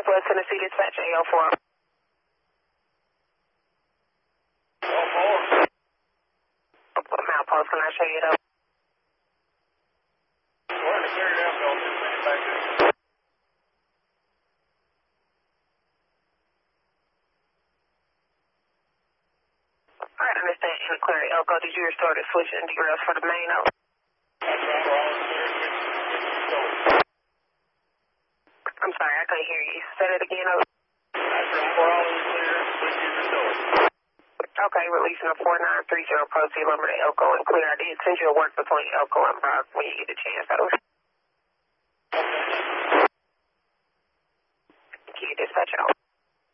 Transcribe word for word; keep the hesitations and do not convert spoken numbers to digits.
Northwest Tennessee Dispatch A O four. One more. Outpost, can I show you it up? We're in the clear down, Bill. Just a minute back there. Alright, I understand. In the clear Elko, did you restore the switch and derails for the main out? That's right. We're all in the clear. Switch, switch, I'm sorry, I couldn't hear you. Say that again. Over. That's right. We're all in the clear. Switch is restored. Okay, releasing a four nine three zero proceed lumber to Elko and clear. I did send you a work between Elko and Brock when you get a chance. Over. Okay. Key dispatch out.